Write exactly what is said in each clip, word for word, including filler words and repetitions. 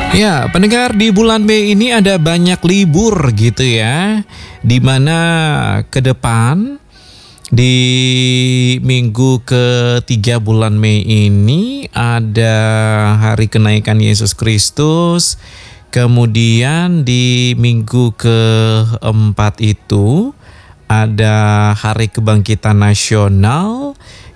Ya, pendengar, di bulan Mei ini ada banyak libur gitu ya, di mana ke depan di minggu ketiga bulan Mei ini ada hari kenaikan Yesus Kristus. Kemudian di minggu keempat itu ada hari kebangkitan nasional.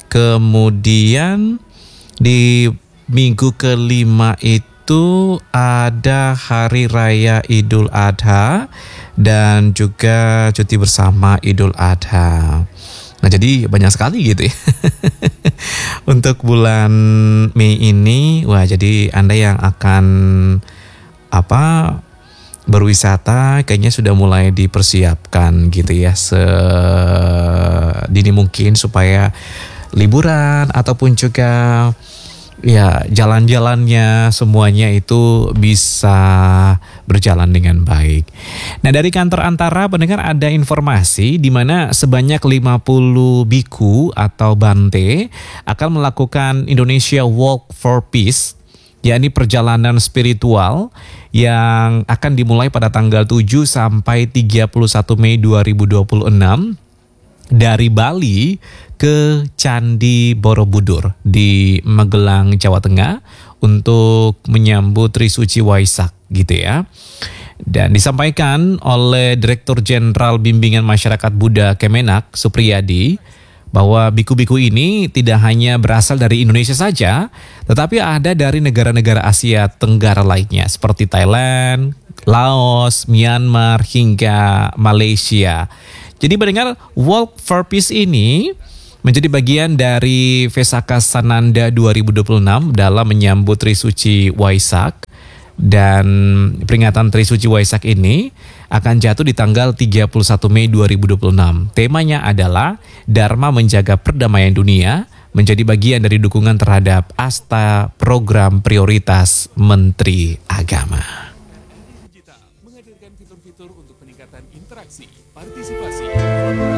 Kemudian di minggu kelima itu itu ada Hari Raya Idul Adha dan juga cuti bersama Idul Adha. Nah, jadi banyak sekali gitu ya. Untuk bulan Mei ini, wah, jadi Anda yang akan apa berwisata kayaknya sudah mulai dipersiapkan gitu ya, sedini mungkin supaya liburan ataupun juga ya jalan-jalannya semuanya itu bisa berjalan dengan baik. Nah, dari kantor Antara pendengar ada informasi di mana sebanyak lima puluh biku atau bante akan melakukan Indonesia Walk for Peace, yakni perjalanan spiritual yang akan dimulai pada tanggal tujuh sampai tiga puluh satu Mei dua ribu dua puluh enam dari Bali ke Candi Borobudur di Magelang, Jawa Tengah untuk menyambut Trisuci Waisak gitu ya. Dan disampaikan oleh Direktur Jenderal Bimbingan Masyarakat Buddha Kemenak, Supriyadi, bahwa biku-biku ini tidak hanya berasal dari Indonesia saja, tetapi ada dari negara-negara Asia Tenggara lainnya seperti Thailand, Laos, Myanmar, hingga Malaysia. Jadi mendengar Walk for Peace ini menjadi bagian dari Vesaka Sananda dua ribu dua puluh enam dalam menyambut Trisuci Waisak. Dan peringatan Trisuci Waisak ini akan jatuh di tanggal tiga puluh satu Mei dua ribu dua puluh enam. Temanya adalah Dharma Menjaga Perdamaian Dunia, menjadi bagian dari dukungan terhadap Asta Program Prioritas Menteri Agama. Menghadirkan fitur-fitur untuk peningkatan interaksi, partisipasi